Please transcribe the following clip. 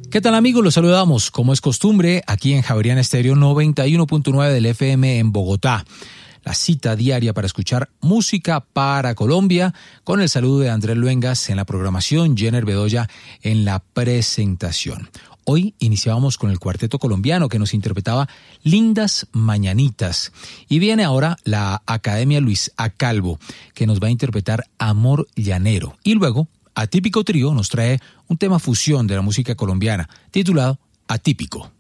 ¿Qué tal, amigos? Los saludamos, como es costumbre, aquí en Javeriana Estéreo 91.9 del FM en Bogotá. La cita diaria para escuchar música para Colombia, con el saludo de Andrés Luengas en la programación, Jenner Bedoya en la presentación. Hoy iniciábamos con el cuarteto colombiano que nos interpretaba Lindas Mañanitas. Y viene ahora la Academia Luis A. Calvo, que nos va a interpretar Amor Llanero. Y luego, Atípico Trío nos trae un tema fusión de la música colombiana, titulado Atípico.